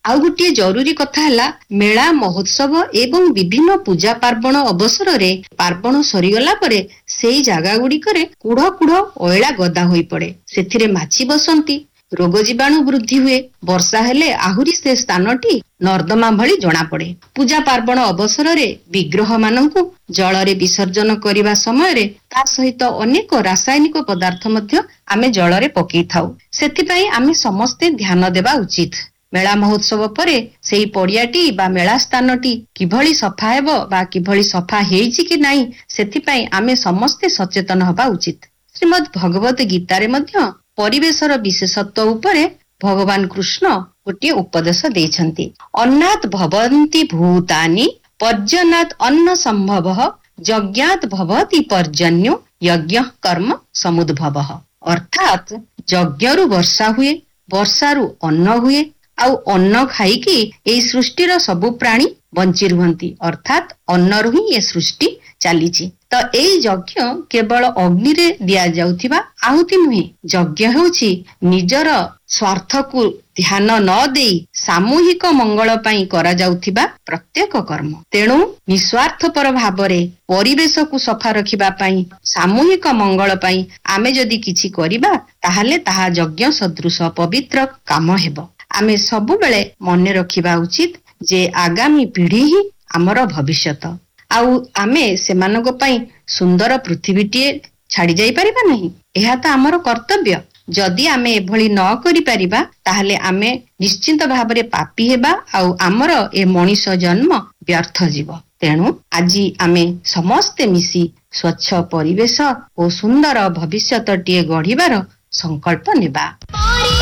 ଆଉ ଗୋଟିଏ ଜରୁରୀ କଥା ହେଲା ମେଳା ମହୋତ୍ସବ ଏବଂ ବିଭିନ୍ନ ପୂଜା ପାର୍ବଣ ଅବସରରେ ପାର୍ବଣ ସରିଗଲା ପରେ ସେଇ ଜାଗା ଗୁଡିକରେ କୁଢ କୁଢ ଅଇଳା ଗଦା ହୋଇ ପଡେ। ସେଥିରେ ମାଛି ବସନ୍ତି, ରୋଗ ଜୀବାଣୁ ବୃଦ୍ଧି ହୁଏ। ବର୍ଷା ହେଲେ ଆହୁରି ସେ ସ୍ଥାନଟି ନର୍ଦ୍ଦମା ଭଳି ଜଣାପଡେ। ପୂଜା ପାର୍ବଣ ଅବସରରେ ବିଗ୍ରହ ମାନଙ୍କୁ ଜଳରେ ବିସର୍ଜନ କରିବା ସମୟରେ ତା ସହିତ ଅନେକ ରାସାୟନିକ ପଦାର୍ଥ ମଧ୍ୟ ଆମେ ଜଳରେ ପକେଇଥାଉ। ସେଥିପାଇଁ ଆମେ ସମସ୍ତେ ଧ୍ୟାନ ଦେବା ଉଚିତ। ମେଳା ମହୋତ୍ସବ ପରେ ସେଇ ପଡିଆଟି ବା ମେଳା ସ୍ଥାନଟି କିଭଳି ସଫା ହେବ ବା କିଭଳି ସଫା ହେଇଛି କି ନାହିଁ ସେଥିପାଇଁ ଆମେ ସମସ୍ତେ ସଚେତନ ହେବା ଉଚିତ। ଶ୍ରୀମଦ୍ ଭଗବତ ଗୀତାରେ ମଧ୍ୟ ପରିବେଶର ବିଶେଷତ୍ୱ ଉପରେ ଭଗବାନ କୃଷ୍ଣ ଗୋଟିଏ ଉପଦେଶ ଦେଇଛନ୍ତି। ଅନ୍ନାତ୍ ଭବନ୍ତି ଭୂତାନି ପର୍ଯ୍ୟନାତ୍ ଅନ୍ନ ସମ୍ଭବ ଯଜ୍ଞାତ୍ ଭବତି ପର୍ଜନ୍ୟ ଯଜ୍ଞ କର୍ମ ସମୁଦ୍ଭବ। ଅର୍ଥାତ୍ ଯଜ୍ଞରୁ ବର୍ଷା ହୁଏ, ବର୍ଷାରୁ ଅନ୍ନ ହୁଏ, ଆଉ ଅନ୍ନ ଖାଇକି ଏଇ ସୃଷ୍ଟିର ସବୁ ପ୍ରାଣୀ ବଞ୍ଚି ରୁହନ୍ତି। ଅର୍ଥାତ୍ ଅନ୍ନରୁ ହିଁ ଏ ସୃଷ୍ଟି ଚାଲିଛି। ତ ଏଇ ଯଜ୍ଞ କେବଳ ଅଗ୍ନିରେ ଦିଆଯାଉଥିବା ଆହୁତି ନୁହେଁ। ଯଜ୍ଞ ହେଉଛି ନିଜର ସ୍ୱାର୍ଥକୁ ଧ୍ୟାନ ନ ଦେଇ ସାମୂହିକ ମଙ୍ଗଳ ପାଇଁ କରାଯାଉଥିବା ପ୍ରତ୍ୟେକ କର୍ମ। ତେଣୁ ନିଃସ୍ୱାର୍ଥପର ଭାବରେ ପରିବେଶକୁ ସଫା ରଖିବା ପାଇଁ, ସାମୂହିକ ମଙ୍ଗଳ ପାଇଁ ଆମେ ଯଦି କିଛି କରିବା ତାହେଲେ ତାହା ଯଜ୍ଞ ସଦୃଶ ପବିତ୍ର କାମ ହେବ। ଆମେ ସବୁବେଳେ ମନେ ରଖିବା ଉଚିତ ଯେ ଆଗାମୀ ପିଢି ହିଁ ଆମର ଭବିଷ୍ୟତ। ଆଉ ଆମେ ସେମାନଙ୍କ ପାଇଁ ସୁନ୍ଦର ପୃଥିବୀଟିଏ ଛାଡି ଯାଇପାରିବା ନାହିଁ। ଏହା ତ ଆମର କର୍ତ୍ତବ୍ୟ। ଯଦି ଆମେ ଏଭଳି ନ କରିପାରିବା ତାହେଲେ ଆମେ ନିଶ୍ଚିନ୍ତ ଭାବରେ ପାପୀ ହେବା ଆଉ ଆମର ଏ ମଣିଷ ଜନ୍ମ ବ୍ୟର୍ଥ ଯିବ। ତେଣୁ ଆଜି ଆମେ ସମସ୍ତେ ମିଶି ସ୍ୱଚ୍ଛ ପରିବେଶ ଓ ସୁନ୍ଦର ଭବିଷ୍ୟତଟିଏ ଗଢିବାର ସଂକଳ୍ପ ନେବା।